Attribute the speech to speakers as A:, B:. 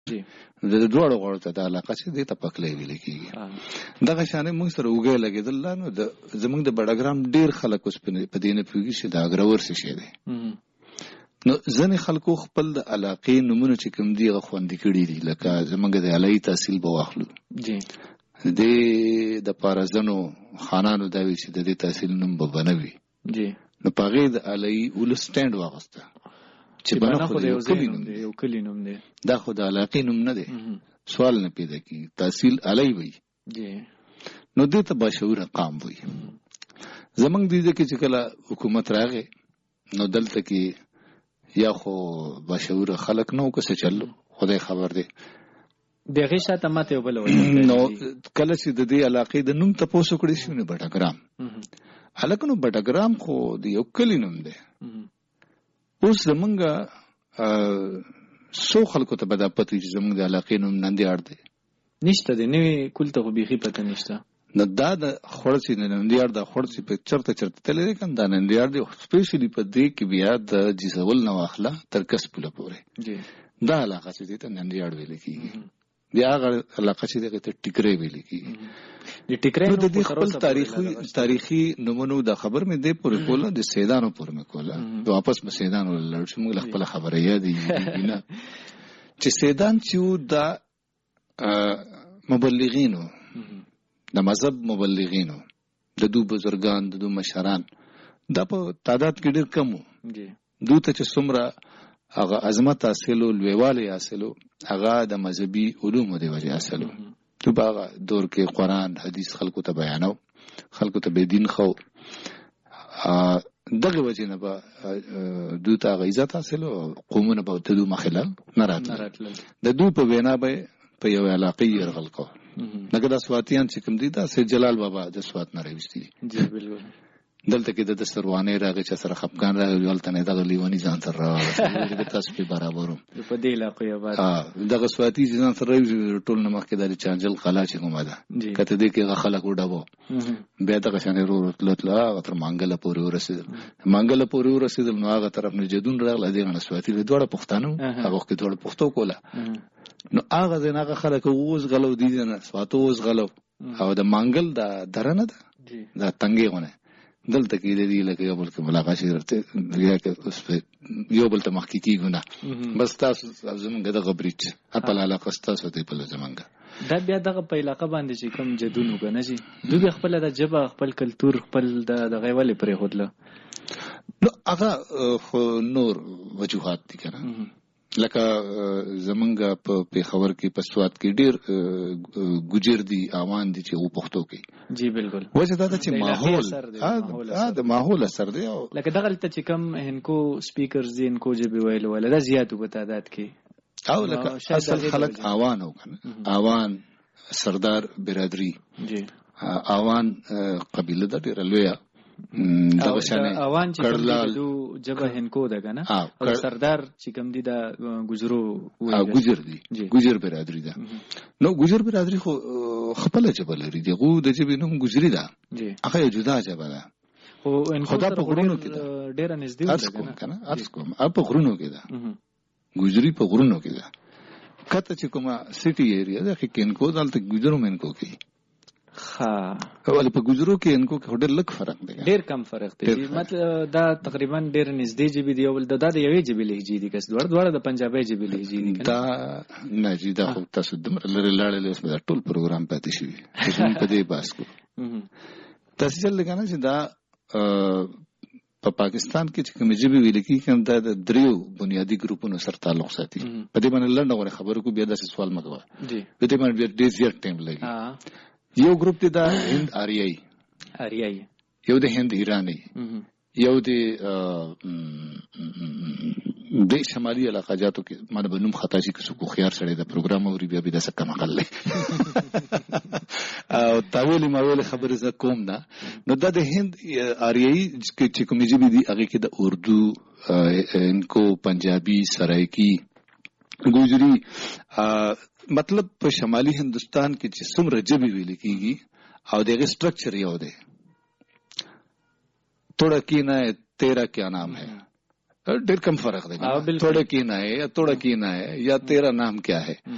A: د دواړو غړو ته د علاقه چې دې ته پکلې ویل کېږي. دغه شانې موږ سره وګړي لګېدل نو د زموږ د بډګرام ډېر خلک اوس په دې نه پوهېږي چې د اګرور څه شی دی. نو ځینې خلکو خپل د علاقې نومونه چې کوم دي هغه خوندي کړي دي، لکه زموږ د علایي تحصیل به واخلو دې دپاره ځینو خانانو دا وي چې د دې تحصیل نوم به بنه وي، نو په هغې د علایي ولس سټینډ واغسته چې بنه خو د یو کلي نوم دی، دا خو د علاقې نوم نه دی. سوال نه پیدا کېږي، تحصیل علایي وي نو دې ته باشعوره قام وي. زموږ دې کې چې کله حکومت راغی نو دلته کې یا خو باشعوره خلک نه و که څه چل خدای خبر دی.
B: دغه شاته ماته یو بل
A: نو کله چې د دې علاقې د نوم تپوس وکړی شو نو بټګرام هلکه نو بټګرام خو د یو کلي نوم دی. اوس زمونږ څو خلکو ته به دا پته وي چې زمونږ د علاقې نوم نندیاړ دی
B: نشته دی، نوی کل ته خو بیخي پته نشته.
A: نو دا د خوړڅې نندیاړ دا خوړڅې په چرته تللی دی که دا نندیاړ دی سپیشلي په دې کې بیا د جیسول نه واخله تر کس پوله پورې دا علاقه چې دی ته نندیاړ ویل کېږي. بیا هغه علاقه چې دغه ته ټیکری ویل کېږي. د دې خپل تاریخي نومونو دا خبر مې دی پورې کوله د سیدانو پورې مې کوله واپس به سیدانو لاړ شو. موږ خپله خبره یادېږي نه چې سیدان چې وو دا مبلغینو د مذهب مبلغینو د دو بزرګان د دو مشران دا په تعداد کې ډېر کم وو. دو ته چې څومره هغه عظمت حاصلو لویوالی حاصلو هغه د مذهبي علومو د وجې حاصلو. تو په هغه دور کې قرآن حدیث خلکو ته بیانو، خلکو ته به دین خو دغه وجې نه به دو ته هغه عزت حاصلو، قومونه به د دو مخې نه راتلل. د دو په وینا به په یو علاقې یرغل کو لکه دا سواتیان چې کوم دي دا سید جلال بابا د سوات نه راوستي دلته کې د دستروانې راغی چې سره خپګان راغی ولته نه دغه لیونی ځان سره راغی تاسو په برابرو
B: په دې علاقې آباد
A: دغه سواتی ځان سره ټول نه مخکې د چانجل قلا چې کومه ده کته دې کې خلک وډبو بیا دغه شانې ورتلله تر مانګله پورې ورسېدل نو هغه طرف نه جدون راغله دغه سواتی له دوړه پښتانه هغه کې دوړه پښتو کوله نو هغه ځنه خلک اوس غلو دي نه سواتو اوس غلو او د مانګل د درنه ده دا تنګي ونه دلته کې د دې لکه یو بل کې ملاقات شي درته یا کې اوس یو بل ته مخکې کیږي نه بس تاسو زمونږ د غبريچ خپل علاقه تاسو ته په زمونږ
B: دا بیا دغه په علاقه باندې چې کوم جدونو کنه شي دوی خپل د جبه خپل کلچر خپل د غیولې پرې هودله
A: نو هغه نور وجوهات دي کنه لکه زمونږ په پیښور کې په سوات کې ډیر ګجر دي اوان دي چې و پښتو کې
B: جی بالکل
A: وجه دا چې ماحول د ماحول اثر دی
B: لکه دغه ته کم هنکو سپیکرز دي هنکو جبه ویل ولا دا زیاتو په تعداد کې
A: او لکه اصل خلک اوان او کنه اوان سردار برادری جی اوان قبیله د ډیر لویه
B: دغه شانه اوان چې دو جبه هنکو ده کنه او سردار چې کوم دي دا ګجرو
A: ګجر دي ګجر برادری ده نو ګجر برادری خو خپل جبه لري دغه د جبه نوم ګجری ده هغه جدا جبه ده
B: خو
A: خدا په غرونو کې ده
B: ډیر نږدې ده
A: کنه ارس کوم په غرونو کې ده ګجری په غرونو کې ده کته چې کومه سټي ایریا ده کې کینکو دلته ګجرو منکو کې اول په ګجرو کې انکو کې ډېر لږ فرق دی
B: ډېر کم فرق دی مطلب دا تقریبا ډېر نږدې جبې دی او د یوې جبې لهجې دي کس دوړه د پنجابي جبې لهجې دي
A: دا نه جی دا خو تاسو دمر لري لاړې اوس په ټول پروګرام پاتې شي چې په دې باس کو تاسو چې لګانه چې دا په پاکستان کې چې کوم جبې ویل کېږي کوم دا د دریو بنیادی ګروپونو سره تعلق ساتي په دې باندې لنډه خبرو کو بیا د سوال مګوا
B: جی
A: په دې باندې ډېر زیات ټایم لګي یو ګروپ دی دا هند آریایی یو د هند ایرانی یو د شمالي علاقه جاتو کې مانه بنوم خطا شي که څوک خيار سره د پروګرام اوري بیا به د سکه مقال لې او تاویل ماویل خبره ز کوم نه نو د هند آریایی چې کوم جبي دي هغه کې د اردو انکو پنجابي سرایکی ګوجری مطلب په شمالي هندستان کې چې څومره جبې ویل کېږي او دغه سټرکچر یو دی توڑا کینا ہے تیرا کیا نام ہے ډېر کم فرق دی توڑا کینا ہے یا توڑا کینا ہے یا تیرا نام کیا ہے